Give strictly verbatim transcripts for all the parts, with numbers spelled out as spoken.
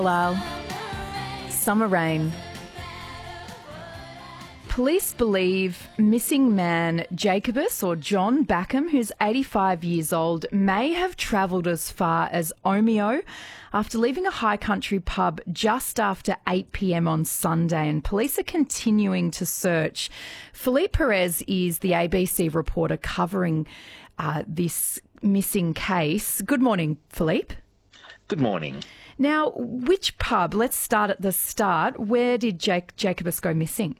Lyle. Summer rain. Police believe missing man Jacobus, or John Backham, who's eighty-five years old, may have travelled as far as Omeo after leaving a high country pub just after eight p.m. on Sunday, and police are continuing to search. Philippe Perez is the A B C reporter covering uh, this missing case. Good morning, Philippe. Good morning. Now, which pub? Let's start at the start. Where did Jake, Jacobus go missing?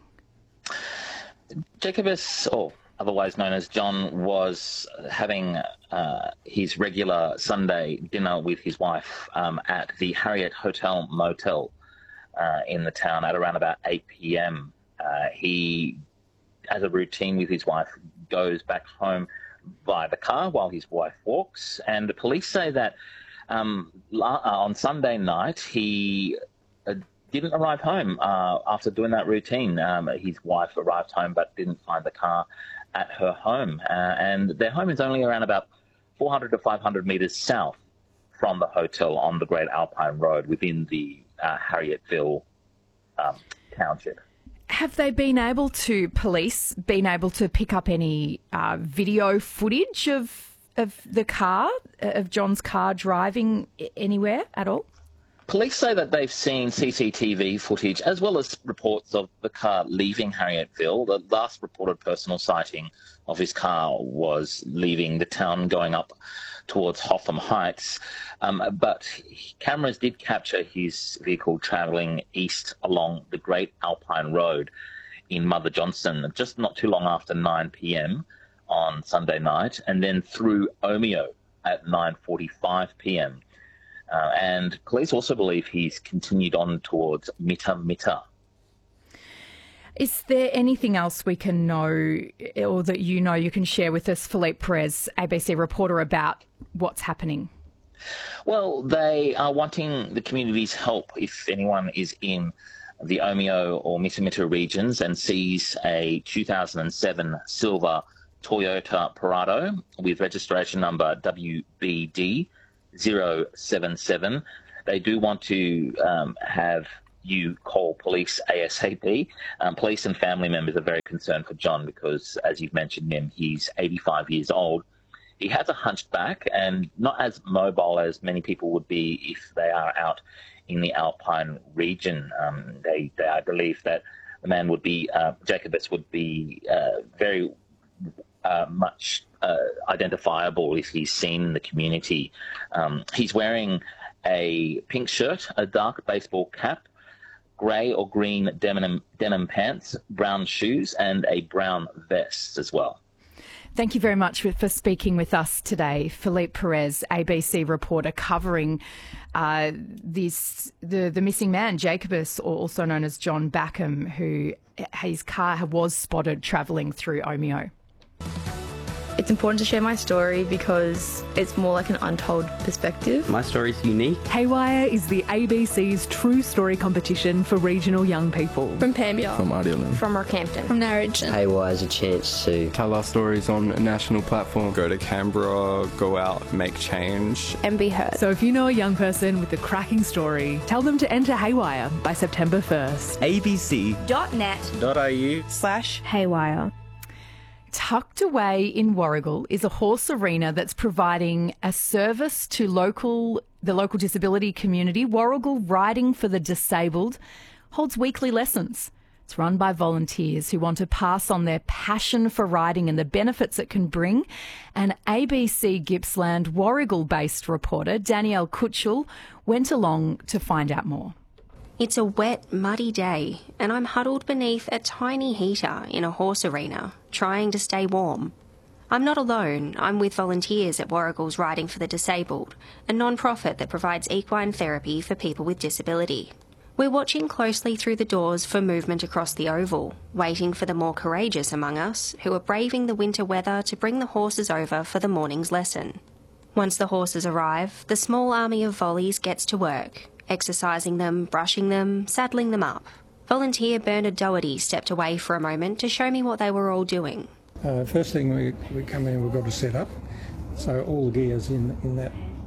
Jacobus, or otherwise known as John, was having uh, his regular Sunday dinner with his wife um, at the Harriet Hotel Motel uh, in the town at around about eight p.m. Uh, he, as a routine with his wife, goes back home by the car while his wife walks, and the police say that Um, on Sunday night, he uh, didn't arrive home uh, after doing that routine. Um, his wife arrived home but didn't find the car at her home. Uh, and their home is only around about four hundred to five hundred metres south from the hotel on the Great Alpine Road within the uh, Harrietville um, township. Have they been able to, police, been able to pick up any uh, video footage of of the car, of John's car driving anywhere at all? Police say that they've seen C C T V footage as well as reports of the car leaving Harrietville. The last reported personal sighting of his car was leaving the town going up towards Hotham Heights. Um, but cameras did capture his vehicle travelling east along the Great Alpine Road in Mother Johnson, just not too long after nine p.m. on Sunday night, and then through Omeo at nine forty-five p.m. Uh, and police also believe he's continued on towards Mitta Mitta. Is there anything else we can know, or that you know you can share with us, Philippe Perez, A B C reporter, about what's happening? Well, they are wanting the community's help if anyone is in the Omeo or Mitta Mitta regions and sees a two thousand seven silver Toyota Prado with registration number W B D zero seven seven. They do want to um, have you call police ASAP. Um, police and family members are very concerned for John because, as you've mentioned him, he's eighty-five years old. He has a hunched back and not as mobile as many people would be if they are out in the Alpine region. Um, they, they, I believe that the man would be, uh, Jacobus would be uh, very Uh, much uh, identifiable if he's seen in the community. Um, he's wearing a pink shirt, a dark baseball cap, grey or green denim, denim pants, brown shoes, and a brown vest as well. Thank you very much for, for speaking with us today, Philippe Perez, A B C reporter covering uh, this the, the missing man, Jacobus, also known as John Backham, who his car was spotted travelling through Omeo. It's important to share my story because it's more like an untold perspective. My story's unique. Haywire is the A B C's true story competition for regional young people. From Pambia. From Ardelan. From Rockhampton. From Narrogin. Haywire is a chance to tell our stories on a national platform. Go to Canberra, go out, make change. And be heard. So if you know a young person with a cracking story, tell them to enter Haywire by September first. abc.net.au slash Haywire. Tucked away in Warragul is a horse arena that's providing a service to local the local disability community. Warragul Riding for the Disabled holds weekly lessons. It's run by volunteers who want to pass on their passion for riding and the benefits it can bring. And A B C Gippsland Warragul-based reporter Danielle Kutschel went along to find out more. It's a wet, muddy day, and I'm huddled beneath a tiny heater in a horse arena, trying to stay warm. I'm not alone. I'm with volunteers at Warragul's Riding for the Disabled, a non-profit that provides equine therapy for people with disability. We're watching closely through the doors for movement across the oval, waiting for the more courageous among us who are braving the winter weather to bring the horses over for the morning's lesson. Once the horses arrive, the small army of volleys gets to work, exercising them, brushing them, saddling them up. Volunteer Bernard Doherty stepped away for a moment to show me what they were all doing. Uh, first thing we, we come in, we've got to set up. So all the gear's in, in that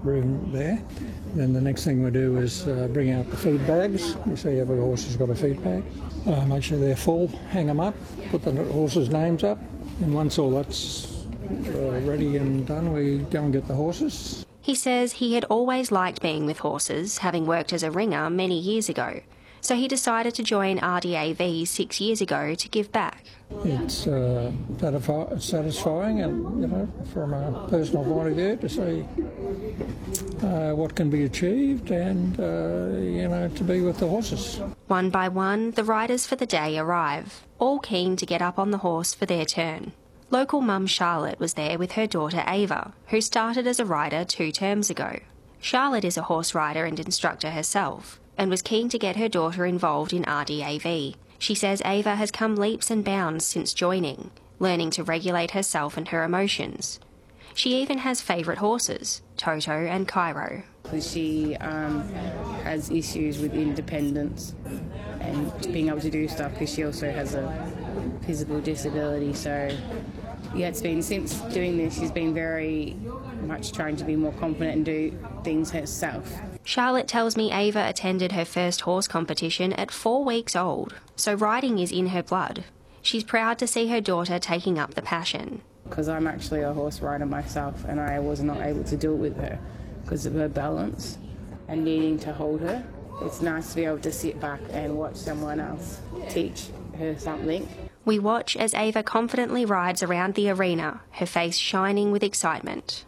room there. Then the next thing we do is uh, bring out the feed bags. You see every horse has got a feed bag. Uh, make sure they're full, hang them up, put the horses' names up, and once all that's uh, ready and done, we go and get the horses. He says he had always liked being with horses, having worked as a ringer many years ago. So he decided to join R D A V six years ago to give back. It's uh, satisfying, and you know, from a personal point of view, to see uh, what can be achieved, and uh, you know, to be with the horses. One by one, the riders for the day arrive, all keen to get up on the horse for their turn. Local mum Charlotte was there with her daughter Ava, who started as a rider two terms ago. Charlotte is a horse rider and instructor herself, and was keen to get her daughter involved in R D A V. She says Ava has come leaps and bounds since joining, learning to regulate herself and her emotions. She even has favourite horses, Toto and Cairo. She um, has issues with independence and being able to do stuff because she also has a physical disability. So yeah, it's been, since doing this, she's been very much trying to be more confident and do things herself. Charlotte tells me Ava attended her first horse competition at four weeks old, so riding is in her blood. She's proud to see her daughter taking up the passion. Because I'm actually a horse rider myself, and I was not able to do it with her because of her balance and needing to hold her. It's nice to be able to sit back and watch someone else teach her something. We watch as Ava confidently rides around the arena, her face shining with excitement.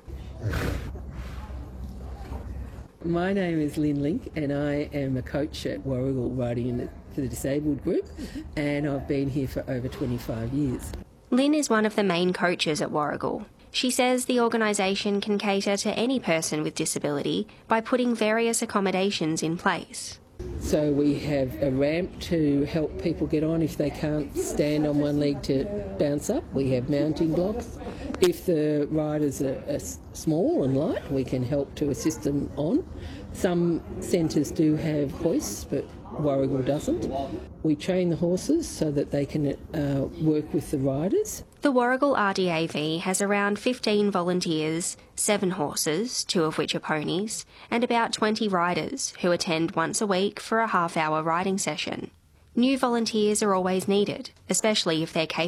My name is Lynn Link, and I am a coach at Warragul riding in the, for the disabled group, and I've been here for over twenty-five years. Lynn is one of the main coaches at Warragul. She says the organisation can cater to any person with disability by putting various accommodations in place. So we have a ramp to help people get on if they can't stand on one leg to bounce up. We have mounting blocks. If the riders are, are small and light, we can help to assist them on. Some centres do have hoists, but Warragul doesn't. We train the horses so that they can uh, work with the riders. The Warragul R D A V has around fifteen volunteers, seven horses, two of which are ponies, and about twenty riders who attend once a week for a half-hour riding session. New volunteers are always needed, especially if they're capable